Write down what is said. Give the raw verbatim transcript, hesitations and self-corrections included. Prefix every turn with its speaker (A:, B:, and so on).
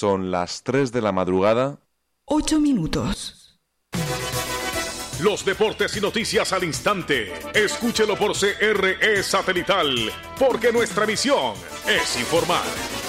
A: Son las tres de la madrugada.
B: Ocho minutos.
C: Los deportes y noticias al instante. Escúchelo por C R E Satelital, porque nuestra misión es informar.